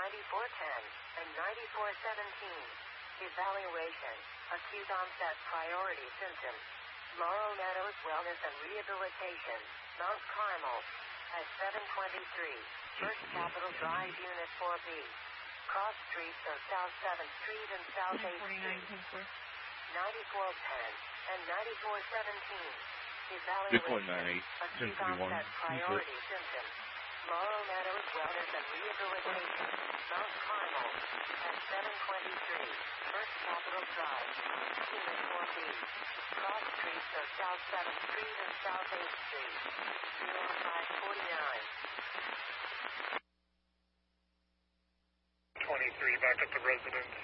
and 9417. Evaluation, acute onset priority symptoms. Laurel Meadows Wellness and Rehabilitation, Mount Carmel, at 723, First Capital Drive, Unit 4B. Cross streets of South 7th Street and South 8th Street. 9410 and 9417. Evaluation, acute onset priority symptoms. Laurel Meadows Wellness and Rehabilitation, Mount Carmel, at 723, First Capital Drive, Unit 4B. Cross streets of South 7th Street and South 8th Street. 0549. 23, back up to residence.